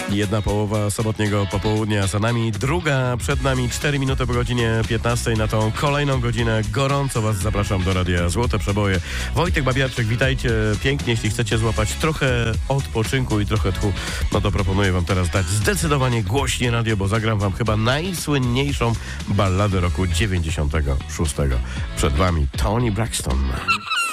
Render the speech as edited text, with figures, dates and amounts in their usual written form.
Jedna połowa sobotniego popołudnia za nami, druga przed nami, 4 minuty po godzinie 15. Na tą kolejną godzinę gorąco Was zapraszam do Radia Złote Przeboje. Wojtek Babiarczyk, witajcie pięknie. Jeśli chcecie złapać trochę odpoczynku i trochę tchu, no to proponuję Wam teraz dać zdecydowanie głośniej radio, bo zagram Wam chyba najsłynniejszą balladę roku 96. Przed Wami Toni Braxton.